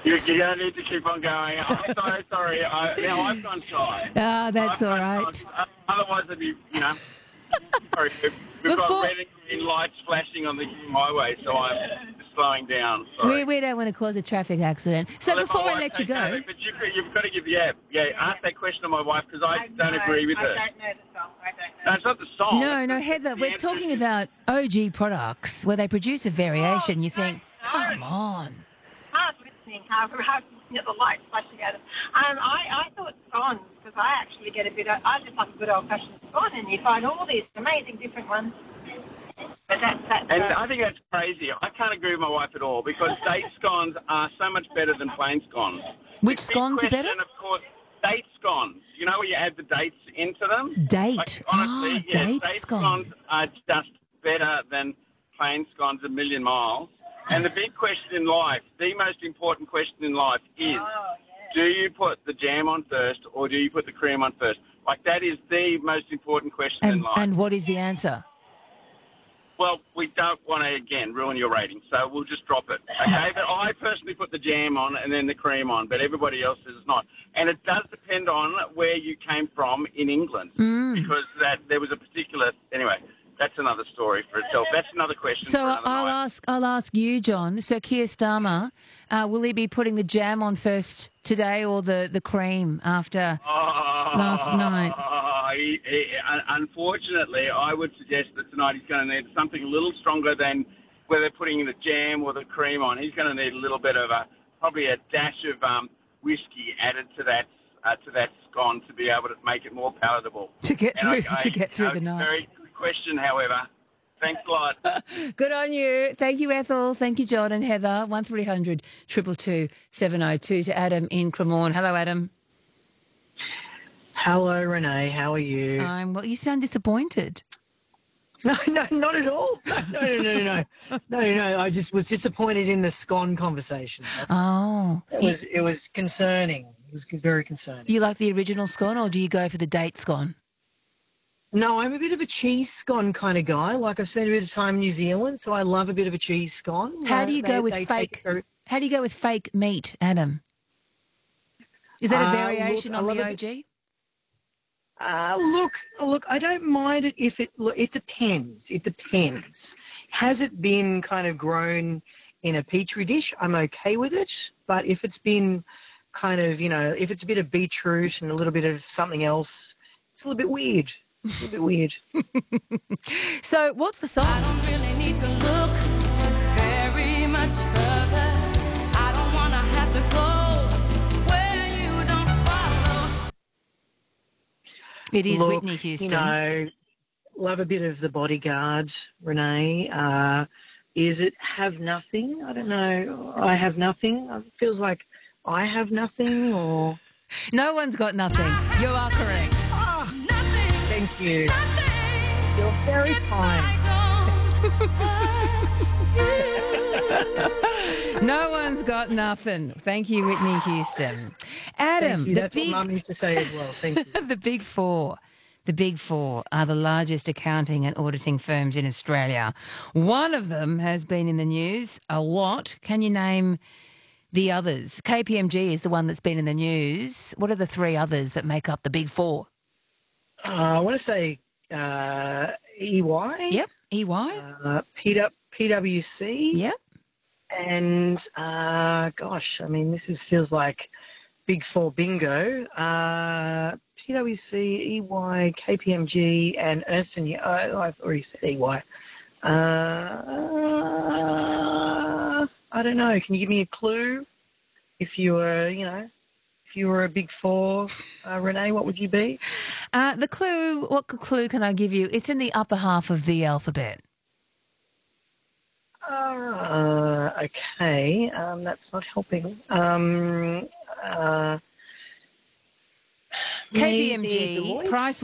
You don't need to keep on going. I'm so sorry. Now I've gone shy. Ah, that's all right. Otherwise, it'd be, sorry. We've got red and green lights flashing on the highway, so I'm slowing down. Sorry. We don't want to cause a traffic accident. So before I let you go... But you've got to give ask that question to my wife because I don't agree with her. I don't know the song. No, it's not the song. No, Heather, we're talking about OG products where they produce a variation. You think, come on. I was listening. I was looking at the lights flashing at us. I thought scones, because I actually get I just like a good old-fashioned scone, and you find all these amazing different ones. But I think that's crazy. I can't agree with my wife at all because date scones are so much better than plain scones. Which scones are better? Of course, date scones. You know where you add the dates into them? Date. Like, honestly, date scones are just better than plain scones a million miles. And the big question in life, the most important question in life is, do you put the jam on first or do you put the cream on first? Like, that is the most important question in life. And what is the answer? Well, we don't want to, again, ruin your rating, so we'll just drop it, okay? But I personally put the jam on and then the cream on, but everybody else is not. And it does depend on where you came from in England because there was a particular... Anyway, that's another story for itself. That's another question So for another night. I'll ask you, John. So Keir Starmer, will he be putting the jam on first today or the cream after last night? Unfortunately, I would suggest that tonight he's going to need something a little stronger than whether putting the jam or the cream on. He's going to need a little bit of probably a dash of whiskey added to that scone to be able to make it more palatable. To get through the night. Very good question, however. Thanks a lot. Good on you. Thank you, Ethel. Thank you, John and Heather. 1300 222 702 to Adam in Cremorne. Hello, Adam. Hello, Renee. How are you? Well, you sound disappointed. No, not at all. No. I just was disappointed in the scone conversation. Oh. It was concerning. It was very concerning. You like the original scone or do you go for the date scone? No, I'm a bit of a cheese scone kind of guy. Like, I've spent a bit of time in New Zealand, so I love a bit of a cheese scone. How do you go with fake meat, Adam? Is that a variation on the OG? Look, I don't mind it if it depends. It depends. Has it been kind of grown in a petri dish? I'm okay with it. But if it's been kind of, if it's a bit of beetroot and a little bit of something else, it's a little bit weird. It's a little bit weird. So what's the song? I don't really need to look very much further. I don't want to have to go where you don't follow. It is Whitney Houston. Love a bit of The Bodyguard, Renee. Is it Have Nothing? I don't know. I Have Nothing. It feels like I have nothing or... No one's got nothing. You are correct. Thank you. You're very kind. No one's got nothing. Thank you, Whitney Houston. Adam, Thank you. That's what Mum used to say as well. Thank you. The Big Four. The Big Four are the largest accounting and auditing firms in Australia. One of them has been in the news a lot. Can you name the others? KPMG is the one that's been in the news. What are the three others that make up the Big Four? I want to say EY. Yep, EY. PwC. Yep. And, this feels like Big Four bingo. PwC, EY, KPMG, and Ernst & Young. I've already said EY. I don't know. Can you give me a clue? If you were, if you were a Big Four, Renee, what would you be? What clue can I give you? It's in the upper half of the alphabet. Okay. That's not helping. KPMG, Price